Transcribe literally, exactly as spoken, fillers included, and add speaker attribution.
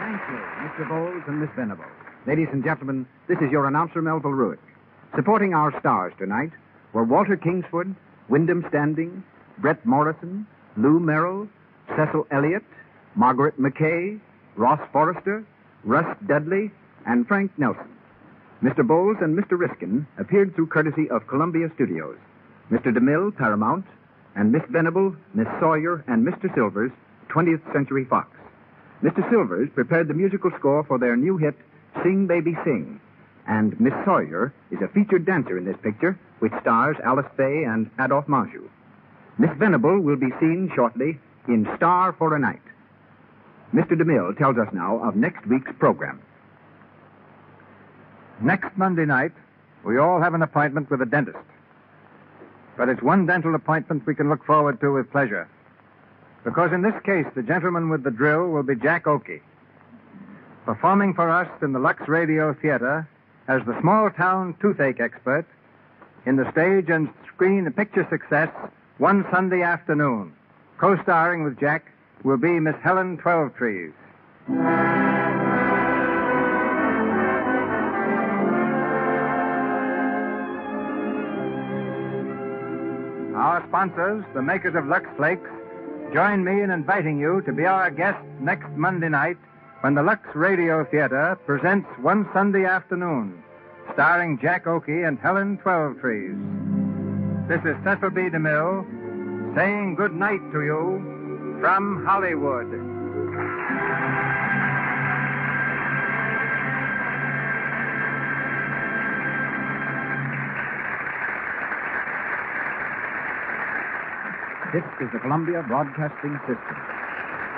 Speaker 1: Thank you, Mister Bowles and Miss Venable. Ladies and gentlemen, this is your announcer, Melville Ruick. Supporting our stars tonight were Walter Kingsford, Wyndham Standing, Brett Morrison, Lou Merrill, Cecil Elliott, Margaret McKay, Ross Forrester, Russ Dudley, and Frank Nelson. Mister Bowles and Mister Riskin appeared through courtesy of Columbia Studios. Mister DeMille, Paramount, and Miss Venable, Miss Sawyer, and Mister Silvers, twentieth Century Fox. Mister Silvers prepared the musical score for their new hit, Sing Baby Sing, and Miss Sawyer is a featured dancer in this picture, which stars Alice Faye and Adolphe Menjou. Miss Venable will be seen shortly in Star for a Night. Mister DeMille tells us now of next week's program.
Speaker 2: Next Monday night, we all have an appointment with a dentist. But it's one dental appointment we can look forward to with pleasure. Because in this case, the gentleman with the drill will be Jack Oakey, performing for us in the Lux Radio Theater as the small-town toothache expert in the stage and screen picture success One Sunday Afternoon. Co-starring with Jack will be Miss Helen Twelvetrees. Our sponsors, the makers of Lux Flakes, join me in inviting you to be our guest next Monday night when the Lux Radio Theater presents One Sunday Afternoon, starring Jack Oakey and Helen Twelvetrees. This is Cecil B. DeMille saying good night to you from Hollywood.
Speaker 1: This is the Columbia Broadcasting System.